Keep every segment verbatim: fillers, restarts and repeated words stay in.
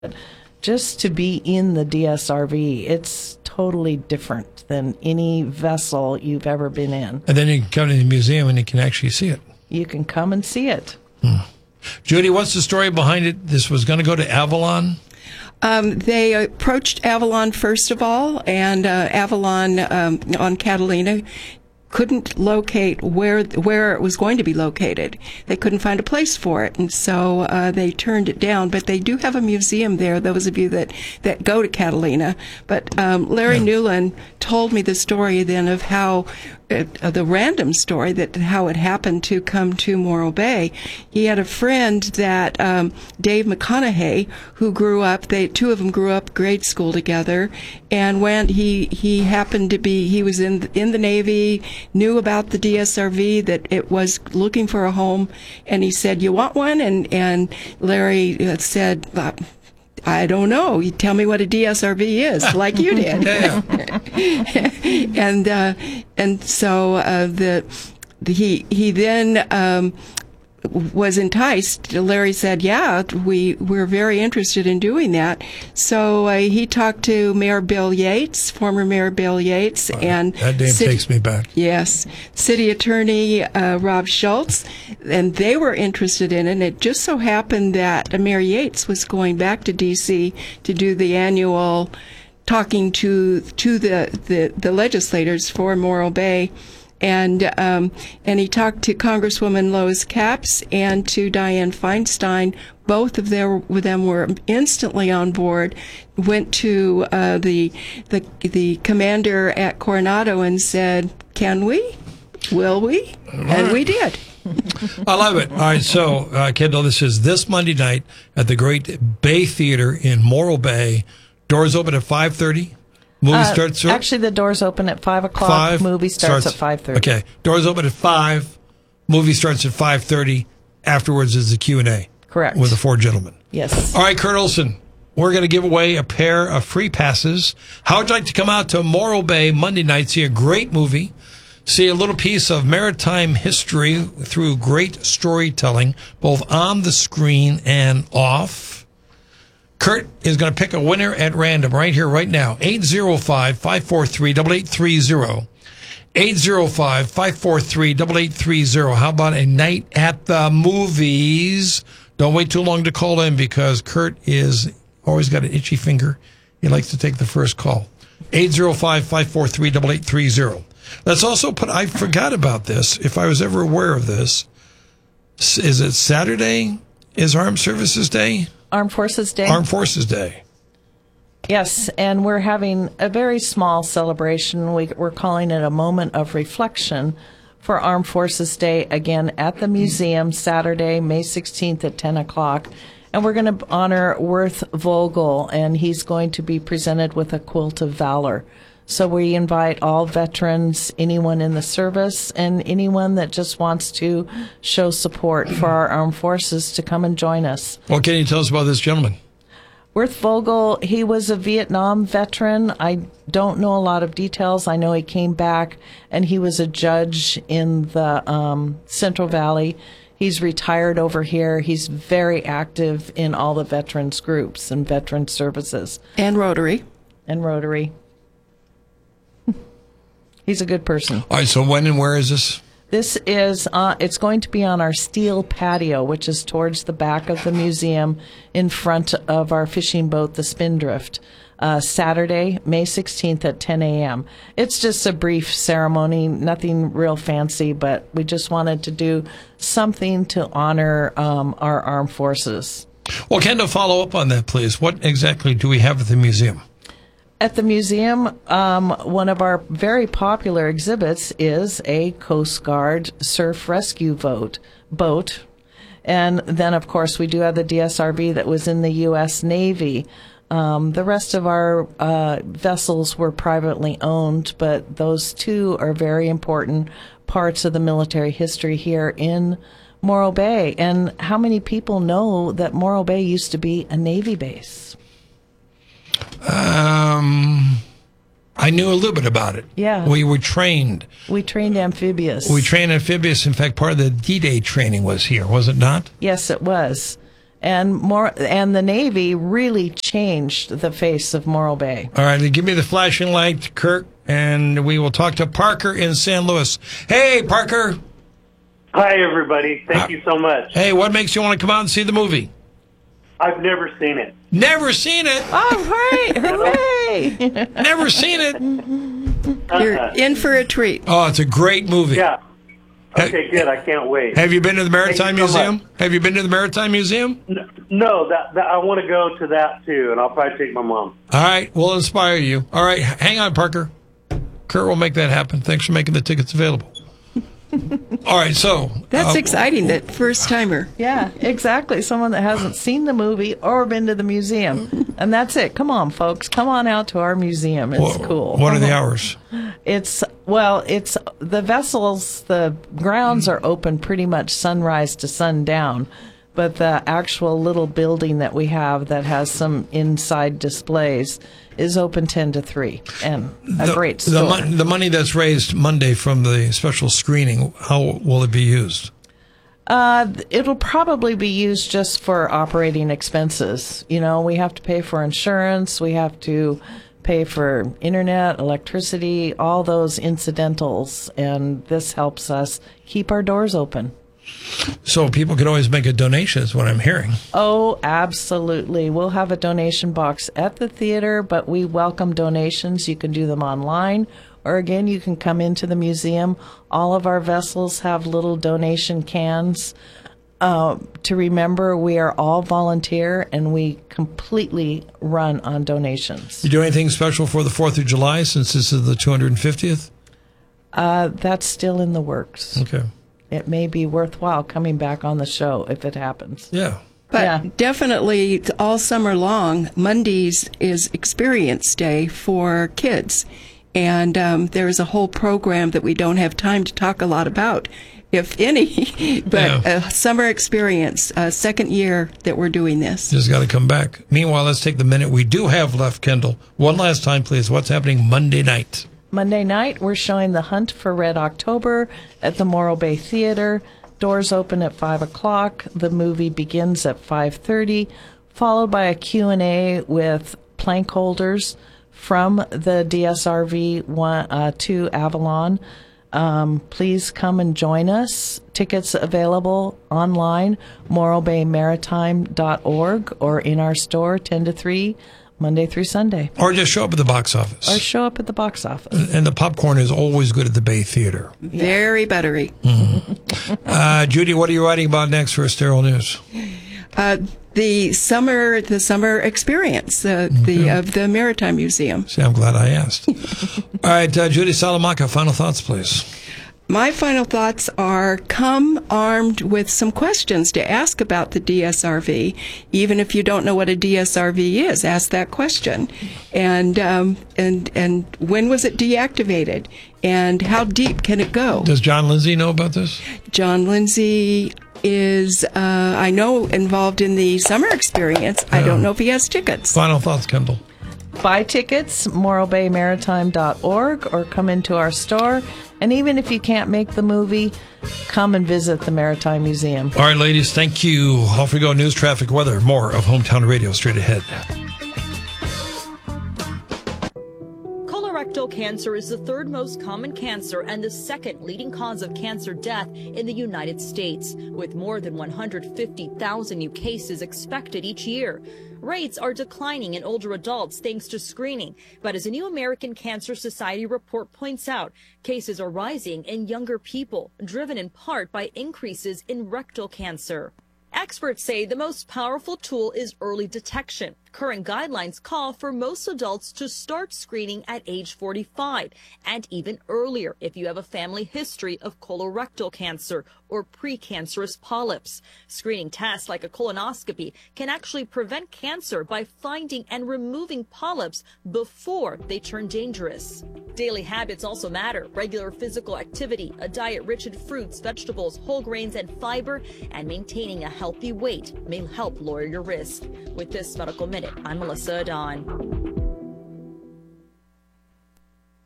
just to be in the D S R V, it's totally different than any vessel you've ever been in. And then you can come to the museum and you can actually see it. You can come and see it. Hmm. Judy, what's the story behind it? This was going to go to Avalon? Um, they approached Avalon first of all, and uh, Avalon um, on Catalina couldn't locate where where it was going to be located. They couldn't find a place for it, and so uh, they turned it down. But they do have a museum there, those of you that, that go to Catalina. But um, Larry yeah. Newland told me the story then of how uh, the random story that how it happened to come to Morro Bay. He had a friend that um, Dave McConaughey, who grew up. They two of them grew up grade school together, and when he he happened to be he was in in the Navy. Knew about the D S R V, that it was looking for a home, and he said, "You want one?" And and Larry said, "I don't know. You tell me what a D S R V is, like you did." and uh, and so uh, the, the he he then. Um, was enticed. Larry said, yeah, we, we're very interested in doing that. So uh, he talked to Mayor Bill Yates, former Mayor Bill Yates, uh, and that name city, takes me back. Yes, City Attorney uh, Rob Schultz, and they were interested in it. And it just so happened that Mayor Yates was going back to D C to do the annual talking to to the, the, the legislators for Morro Bay. And um, and he talked to Congresswoman Lois Capps and to Dianne Feinstein. Both of their, them were instantly on board. Went to uh, the the the commander at Coronado and said, "Can we? Will we?" All and right. we did. I love it. All right, so uh, Kendall, this is this Monday night at the Great Bay Theater in Morro Bay. Doors open at five thirty. Movie uh, starts... Actually, the doors open at five o'clock. Five Movie starts, starts at five thirty. Okay. Doors open at five. Movie starts at five thirty. Afterwards is the Q and A. Correct. With the four gentlemen. Yes. All right, Kurt Olson, we're going to give away a pair of free passes. How would you like to come out to Morro Bay Monday night, see a great movie, see a little piece of maritime history through great storytelling, both on the screen and off? Kurt is going to pick a winner at random right here, right now. eight zero five, five four three, eight eight three zero. eight zero five, five four three, eight eight three zero. How about a night at the movies? Don't wait too long to call in because Kurt is always got an itchy finger. He likes to take the first call. eight zero five, five four three, eight eight three zero. Let's also put, I forgot about this, if I was ever aware of this. Is it Saturday? Is Armed Services Day? Armed Forces Day. Armed Forces Day. Yes, and we're having a very small celebration. We, we're calling it a moment of reflection for Armed Forces Day, again, at the museum, Saturday, May sixteenth at ten o'clock. And we're going to honor Worth Vogel, and he's going to be presented with a quilt of valor. So we invite all veterans, anyone in the service, and anyone that just wants to show support for our armed forces to come and join us. What can you tell us about this gentleman? Worth Vogel, he was a Vietnam veteran. I don't know a lot of details. I know he came back, and he was a judge in the um, Central Valley. He's retired over here. He's very active in all the veterans groups and veteran services. And Rotary. And Rotary. He's a good person. All right, so when and where is this? This is, uh, it's going to be on our steel patio, which is towards the back of the museum in front of our fishing boat, the Spindrift, uh, Saturday, May sixteenth at ten a.m. It's just a brief ceremony, nothing real fancy, but we just wanted to do something to honor um, our armed forces. Well, Kendall, follow up on that, please. What exactly do we have at the museum? At the museum, um, one of our very popular exhibits is a Coast Guard surf rescue boat. boat. And then, of course, we do have the D S R V that was in the U S Navy. Um, the rest of our uh, vessels were privately owned, but those two are very important parts of the military history here in Morro Bay. And how many people know that Morro Bay used to be a Navy base? Um, I knew a little bit about it. Yeah. We were trained. We trained amphibious. We trained amphibious. In fact, part of the D-Day training was here, was it not? Yes, it was. And more, and the Navy really changed the face of Morro Bay. All right, give me the flashing light, Kirk, and we will talk to Parker in San Luis. Hey, Parker. Hi, everybody. Thank uh, you so much. Hey, what makes you want to come out and see the movie? I've never seen it. Never seen it? Oh, hooray! Hooray! Never seen it? You're in for a treat. Oh, it's a great movie. Yeah. Okay, good. I can't wait. Have you been to the Maritime so Museum? much. Have you been to the Maritime Museum? No, no that, that I want to go to that too, and I'll probably take my mom. All right, we'll inspire you. All right, hang on, Parker. Kurt will make that happen. Thanks for making the tickets available. All right, so that's uh, exciting. That first timer. Yeah, exactly. Someone that hasn't seen the movie or been to the museum, and that's it. Come on, folks. Come on out to our museum. It's wh- cool. What are the hours? It's well, it's the vessels. The grounds are open pretty much sunrise to sundown, but the actual little building that we have that has some inside displays is open ten to three, and a the, great store. The, mon- the money that's raised Monday from the special screening, how will it be used? Uh, it'll probably be used just for operating expenses. You know, we have to pay for insurance, we have to pay for internet, electricity, all those incidentals, and this helps us keep our doors open. So people can always make a donation, is what I'm hearing. Oh, absolutely. We'll have a donation box at the theater, but we welcome donations. You can do them online, or again, you can come into the museum. All of our vessels have little donation cans. Uh, to remember, we are all volunteer, and we completely run on donations. You do anything special for the fourth of July, since this is the two hundred fiftieth? Uh, that's still in the works. Okay. It may be worthwhile coming back on the show if it happens. Yeah. But yeah. definitely all summer long, Mondays is Experience Day for kids. And um, there's a whole program that we don't have time to talk a lot about, if any. But Yeah. a summer experience, uh, second year that we're doing this. Just got to come back. Meanwhile, let's take the minute we do have left, Kendall. One last time, please. What's happening Monday night? Monday night, we're showing The Hunt for Red October at the Morro Bay Theater. Doors open at five o'clock. The movie begins at five thirty, followed by a Q and A with plank holders from the D S R V one, uh, to Avalon. Um, please come and join us. Tickets available online, morro bay maritime dot org, or in our store ten to three. Monday through Sunday. Or just show up at the box office. Or show up at the box office. And the popcorn is always good at the Bay Theater. Very buttery. Mm-hmm. uh, Judy, what are you writing about next for Estero News? Uh, the summer, the summer experience, uh, okay. the of the Maritime Museum. See, I'm glad I asked. All right, uh, Judy Salamanca, final thoughts, please. My final thoughts are come armed with some questions to ask about the D S R V. Even if you don't know what a D S R V is, ask that question. And um, and and when was it deactivated? And how deep can it go? Does John Lindsay know about this? John Lindsay is, uh, I know, involved in the summer experience. Yeah. I don't know if he has tickets. Final thoughts, Kendall. Buy tickets, morro bay maritime dot org, or come into our store. And even if you can't make the movie, come and visit the Maritime Museum. All right, ladies, thank you. Off we go. News, traffic, weather. More of Hometown Radio straight ahead. Colorectal cancer is the third most common cancer and the second leading cause of cancer death in the United States, with more than one hundred fifty thousand new cases expected each year. Rates are declining in older adults thanks to screening, but as a new American Cancer Society report points out, cases are rising in younger people, driven in part by increases in rectal cancer. Experts say the most powerful tool is early detection. Current guidelines call for most adults to start screening at age forty-five and even earlier if you have a family history of colorectal cancer or precancerous polyps. Screening tests like a colonoscopy can actually prevent cancer by finding and removing polyps before they turn dangerous. Daily habits also matter. Regular physical activity, a diet rich in fruits, vegetables, whole grains, and fiber, and maintaining a healthy weight may help lower your risk. With this Medical Minute, I'm Melissa Adon.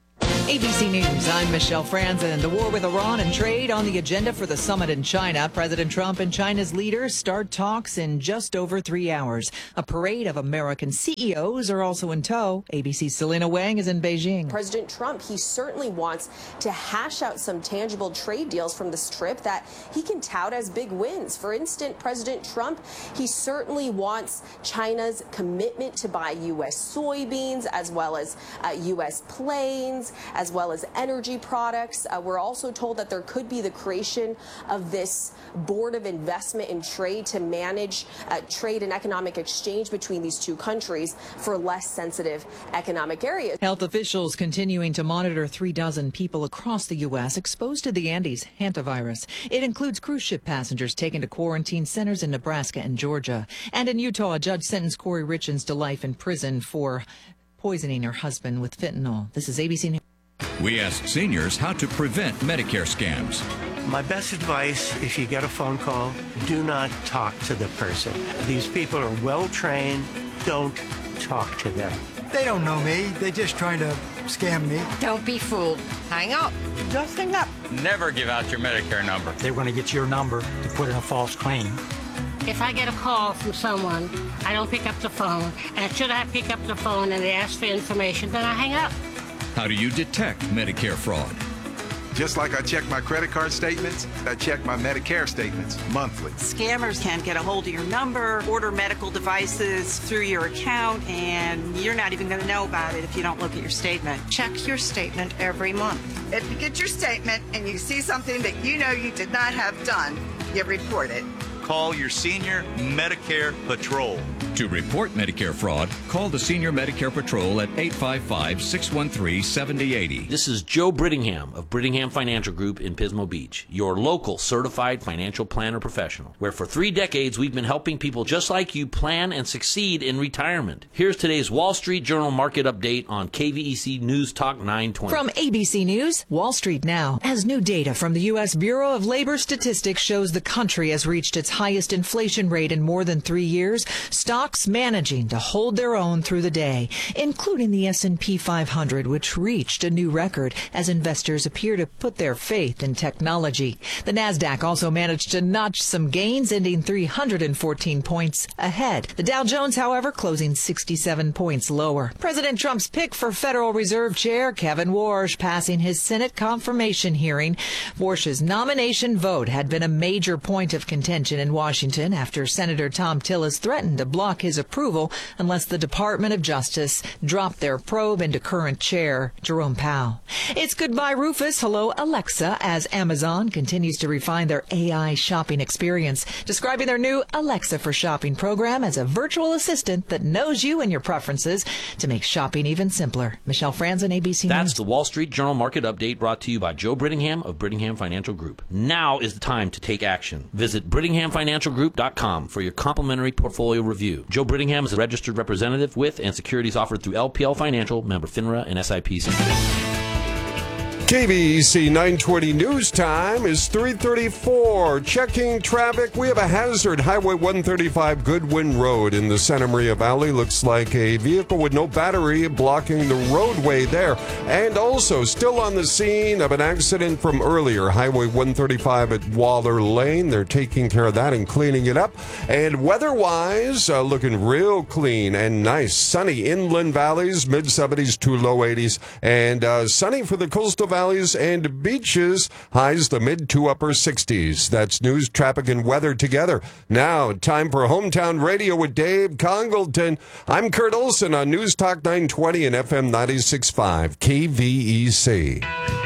A B C News, I'm Michelle Franzen. The war with Iran and trade on the agenda for the summit in China. President Trump and China's leaders start talks in just over three hours. A parade of American C E Os are also in tow. A B C's Selena Wang is in Beijing. President Trump, he certainly wants to hash out some tangible trade deals from this trip that he can tout as big wins. For instance, President Trump, he certainly wants China's commitment to buy U S soybeans as well as uh, U S planes, as well as energy products. Uh, we're also told that there could be the creation of this Board of Investment and Trade to manage uh, trade and economic exchange between these two countries for less sensitive economic areas. Health officials continuing to monitor three dozen people across the U S exposed to the Andes hantavirus. It includes cruise ship passengers taken to quarantine centers in Nebraska and Georgia. And in Utah, a judge sentenced Corey Richens to life in prison for poisoning her husband with fentanyl. This is A B C News. We ask seniors how to prevent Medicare scams. My best advice, if you get a phone call, do not talk to the person. These people are well trained. Don't talk to them. They don't know me. They're just trying to scam me. Don't be fooled. Hang up. Just hang up. Never give out your Medicare number. They're going to get your number to put in a false claim. If I get a call from someone, I don't pick up the phone. And should I pick up the phone and they ask for information, then I hang up. How do you detect Medicare fraud? Just like I check my credit card statements, I check my Medicare statements monthly. Scammers can get a hold of your number, order medical devices through your account, and you're not even going to know about it if you don't look at your statement. Check your statement every month. If you get your statement and you see something that you know you did not have done, you report it. Call your Senior Medicare Patrol. To report Medicare fraud, call the Senior Medicare Patrol at eight five five, six one three, seven zero eight zero. This is Joe Brittingham of Brittingham Financial Group in Pismo Beach, your local certified financial planner professional, where for three decades we've been helping people just like you plan and succeed in retirement. Here's today's Wall Street Journal market update on K V E C News Talk nine twenty. From A B C News, Wall Street Now. As new data from the U S Bureau of Labor Statistics shows the country has reached its highest inflation rate in more than three years, stocks managing to hold their own through the day, including the S and P five hundred, which reached a new record as investors appear to put their faith in technology. The Nasdaq also managed to notch some gains, ending three hundred fourteen points ahead. The Dow Jones, however, closing sixty-seven points lower. President Trump's pick for Federal Reserve Chair Kevin Warsh passing his Senate confirmation hearing. Warsh's nomination vote had been a major point of contention in Washington after Senator Thom Tillis threatened to block his approval unless the Department of Justice dropped their probe into current chair Jerome Powell. It's goodbye Rufus, hello Alexa, as Amazon continues to refine their A I shopping experience, describing their new Alexa for Shopping program as a virtual assistant that knows you and your preferences to make shopping even simpler. Michelle Franzen, A B C News. That's the Wall Street Journal market update brought to you by Joe Brittingham of Brittingham Financial Group. Now is the time to take action. Visit Brittingham Financial Group dot com for your complimentary portfolio review. Joe Brittingham is a registered representative with and securities offered through L P L Financial, member FINRA and S I P C. K V E C nine twenty news time is three thirty-four. Checking traffic. We have a hazard. Highway one thirty-five Goodwin Road in the Santa Maria Valley. Looks like a vehicle with no battery blocking the roadway there. And also still on the scene of an accident from earlier. Highway one thirty-five at Waller Lane. They're taking care of that and cleaning it up. And weather-wise, uh, looking real clean and nice. Sunny inland valleys, mid seventies to low eighties. And uh, sunny for the coastal valleys and beaches, highs the mid to upper sixties. That's news, traffic, and weather together. Now, time for Hometown Radio with Dave Congleton. I'm Kurt Olson on News Talk nine twenty and F M ninety-six point five K V E C.